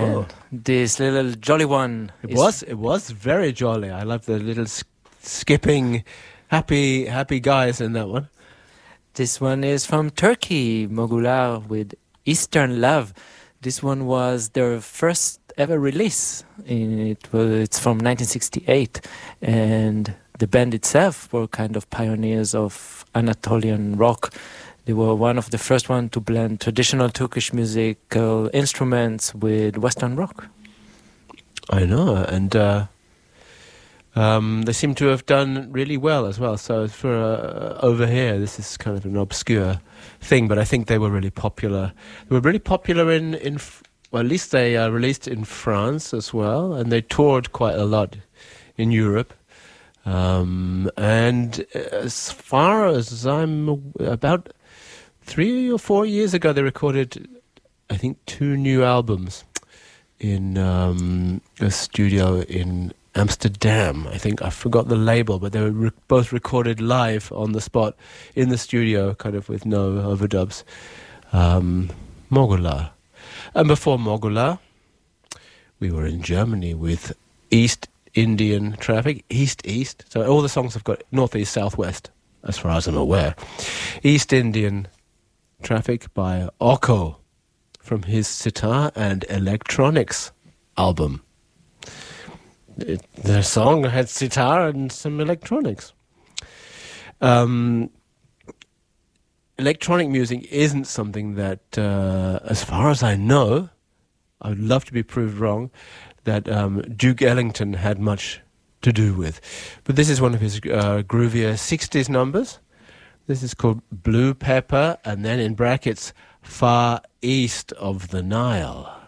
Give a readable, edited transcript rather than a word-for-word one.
And this little jolly one. It was very jolly. I love the little skipping, happy guys in that one. This one is from Turkey, Mogular with Eastern Love. This one was their first ever release. It's from 1968, and the band itself were kind of pioneers of Anatolian rock. They were one of the first one to blend traditional Turkish musical instruments with Western rock. I know, and they seem to have done really well as well. So for over here, this is kind of an obscure thing, but I think they were really popular. They were really popular in well, at least they released in France as well, and they toured quite a lot in Europe. And as far as I'm about 3 or 4 years ago, they recorded, I think, 2 new albums in a studio in Amsterdam. I think I forgot the label, but they were both recorded live on the spot in the studio, kind of with no overdubs. Mogular. And before Mogular, we were in Germany with East Indian Traffic, East-East. So all the songs have got northeast, southwest, as far as I'm aware. East Indian Traffic by Oko from his Sitar and Electronics album. The song had sitar and some electronics. Electronic music isn't something that, as far as I know, I would love to be proved wrong, that Duke Ellington had much to do with. But this is one of his groovier 60s numbers. This is called Blue Pepper, and then in brackets, Far East of the Nile.